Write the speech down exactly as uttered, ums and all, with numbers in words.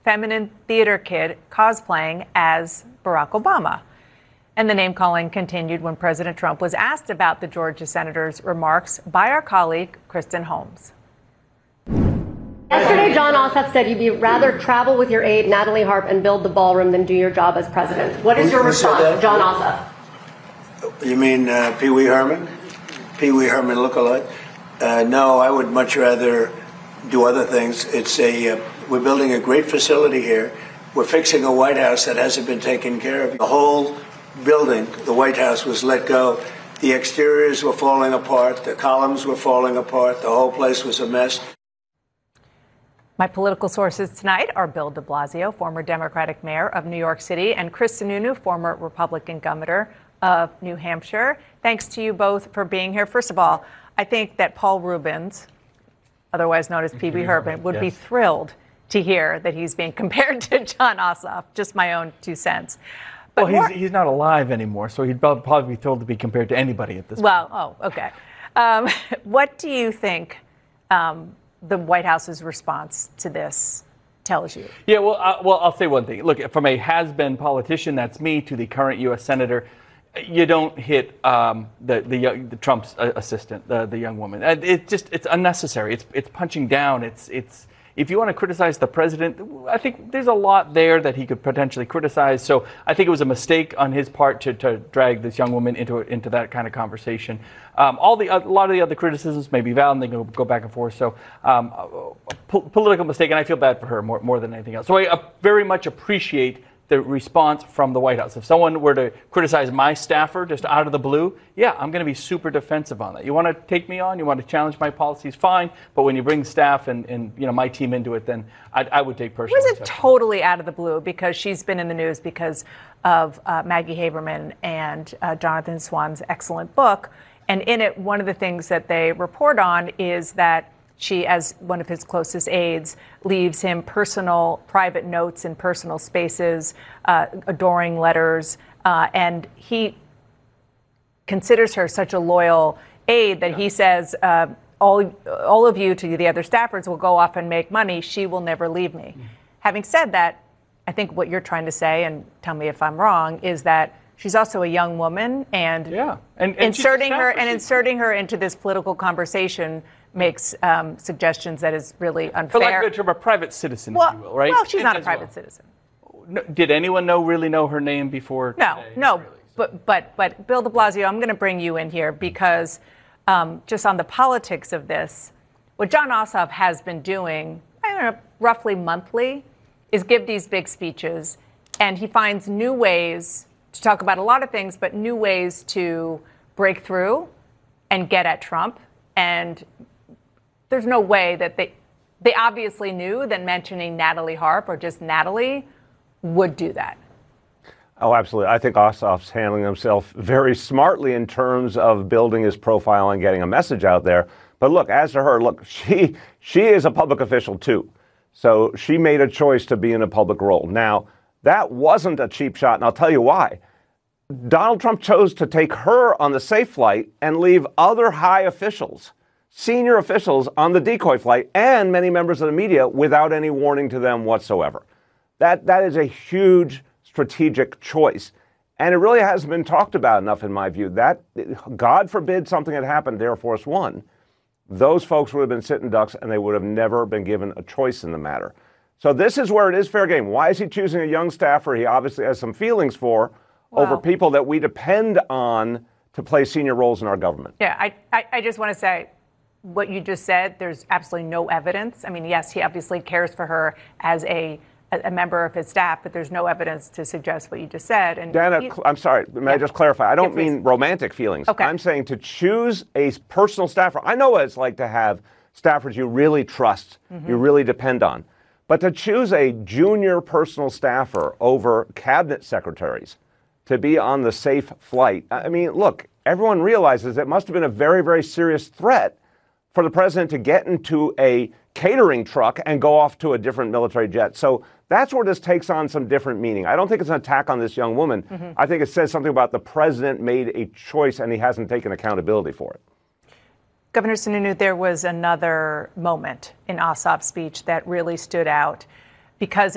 feminine theater kid cosplaying as Barack Obama. And the name-calling continued when President Trump was asked about the Georgia senator's remarks by our colleague, Kristen Holmes. Yesterday, Jon Ossoff said you'd rather travel with your aide, Natalie Harp, and build the ballroom than do your job as president. What is your response to Jon Ossoff? You mean uh, Pee Wee Herman? Pee Wee Herman lookalike? Uh, no, I would much rather do other things. It's a uh, we're building a great facility here. We're fixing a White House that hasn't been taken care of. The whole building, the White House, was let go. The exteriors were falling apart. The columns were falling apart. The whole place was a mess. My political sources tonight are Bill de Blasio, former Democratic mayor of New York City, and Chris Sununu, former Republican governor of New Hampshire. Thanks to you both for being here. First of all, I think that Paul Rubens, otherwise known as Pee Wee Herman, would yes. be thrilled to hear that he's being compared to Jon Ossoff. Just my own two cents. But well, he's, he's not alive anymore, so he'd probably be thrilled to be compared to anybody at this well, point. Well, oh, okay. Um, what do you think um, the White House's response to this tells you? Yeah, well, uh, well, I'll say one thing. Look, from a has-been politician, that's me, to the current U S senator, you don't hit um, the the, young, the Trump's assistant, the the young woman. It just it's unnecessary. It's it's punching down. It's it's. If you want to criticize the president, I think there's a lot there that he could potentially criticize. So I think it was a mistake on his part to, to drag this young woman into into that kind of conversation. Um, all the a lot of the other criticisms may be valid, and they can go back and forth. So um, a po- political mistake, and I feel bad for her more more than anything else. So I uh, very much appreciate the response from the White House. If someone were to criticize my staffer just out of the blue, yeah, I'm going to be super defensive on that. You want to take me on, you want to challenge my policies, fine. But when you bring staff and, and you know my team into it, then I, I would take personal. Was it totally out of the blue because she's been in the news because of uh, Maggie Haberman and uh, Jonathan Swan's excellent book, and in it, one of the things that they report on is that she, as one of his closest aides, leaves him personal, private notes in personal spaces, uh, adoring letters, uh, and he considers her such a loyal aide that he says, uh, all, all of you, to the other staffers, will go off and make money. She will never leave me. Mm-hmm. Having said that, I think what you're trying to say, and tell me if I'm wrong, is that she's also a young woman, and, yeah. and, and inserting her and inserting her into this political conversation makes um, suggestions that is really unfair. For lack of a term, a private citizen, well, if you will, right? Well, she's and, not a private well. citizen. No, did anyone know really know her name before No, today? no. Really, so. But but but Bill de Blasio, I'm going to bring you in here because um, just on the politics of this, what Jon Ossoff has been doing, I don't know, roughly monthly, is give these big speeches, and he finds new ways to talk about a lot of things, but new ways to break through and get at Trump. And there's no way that they, they obviously knew that mentioning Natalie Harp or just Natalie would do that. Oh, absolutely. I think Ossoff's handling himself very smartly in terms of building his profile and getting a message out there. But look, as to her, look, she she is a public official too. So she made a choice to be in a public role. Now, that wasn't a cheap shot, and I'll tell you why. Donald Trump chose to take her on the safe flight and leave other high officials, senior officials, on the decoy flight, and many members of the media without any warning to them whatsoever. That that is a huge strategic choice. And it really hasn't been talked about enough, in my view. That, God forbid something had happened to Air Force One, those folks would have been sitting ducks and they would have never been given a choice in the matter. So this is where it is fair game. Why is he choosing a young staffer he obviously has some feelings for wow. over people that we depend on to play senior roles in our government? Yeah, I, I, I just want to say what you just said, there's absolutely no evidence. I mean, yes, he obviously cares for her as a a member of his staff, but there's no evidence to suggest what you just said. And Dana, he, I'm sorry, may yeah. I just clarify? I don't yeah, mean romantic feelings. Okay. I'm saying to choose a personal staffer. I know what it's like to have staffers you really trust, mm-hmm. you really depend on. But to choose a junior personal staffer over cabinet secretaries to be on the safe flight, I mean, look, everyone realizes it must have been a very, very serious threat for the president to get into a catering truck and go off to a different military jet. So that's where this takes on some different meaning. I don't think it's an attack on this young woman. Mm-hmm. I think it says something about the president made a choice and he hasn't taken accountability for it. Governor Sununu, there was another moment in Ossoff's speech that really stood out because